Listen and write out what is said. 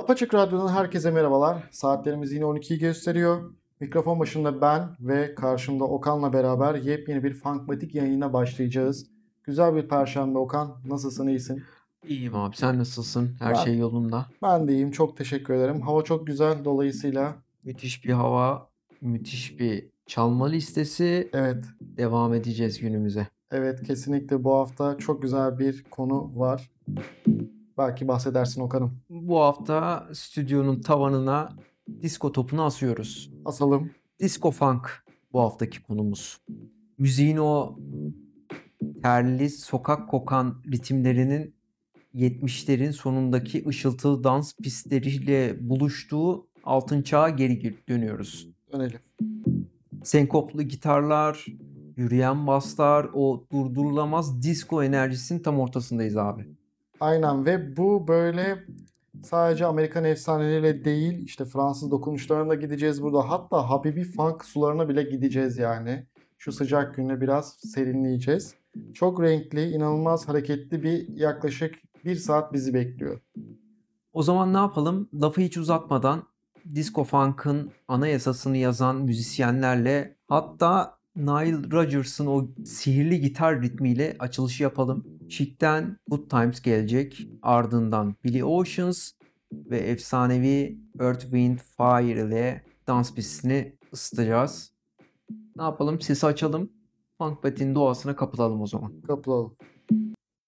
Apaçık Radyo'dan herkese merhabalar. Saatlerimiz yine 12'yi gösteriyor. Mikrofon başında ben ve karşımda Okan'la beraber yepyeni bir Funkmatik yayınına başlayacağız. Güzel bir perşembe Okan. Nasılsın, iyisin? İyiyim abi, sen nasılsın? Her Ben, şey yolunda. ben de iyiyim. Çok teşekkür ederim. Hava çok güzel. Dolayısıyla Müthiş bir hava, müthiş bir çalma listesi. evet, Devam edeceğiz günümüze. evet kesinlikle bu hafta çok güzel bir konu var. Belki bahsedersin Okan'ım. Bu hafta stüdyonun tavanına disko topunu asıyoruz. Asalım. Disco funk bu haftaki konumuz. Müziğin o terli, sokak kokan ritimlerinin 70'lerin sonundaki ışıltılı dans pistleriyle buluştuğu altın çağa geri dönüyoruz. Dönelim. Senkoplu gitarlar, yürüyen baslar, o durdurulamaz disco enerjisinin tam ortasındayız abi. Aynen ve bu böyle sadece Amerikan efsaneleriyle değil, işte Fransız dokunuşlarına da gideceğiz burada. Hatta Habibi Funk sularına bile gideceğiz yani. Şu sıcak günde biraz serinleyeceğiz. Çok renkli, inanılmaz hareketli bir yaklaşık bir saat bizi bekliyor. O zaman ne yapalım? Lafı hiç uzatmadan disco funk'ın anayasasını yazan müzisyenlerle, hatta Nile Rodgers'ın o sihirli gitar ritmiyle açılışı yapalım. Chic'ten Good Times gelecek. Ardından Billy Oceans ve efsanevi Earth, Wind, Fire ile dans pistini ısıtacağız. Ne yapalım? Sesi açalım. Funk Patin doğasına kapılalım o zaman. Kapılalım.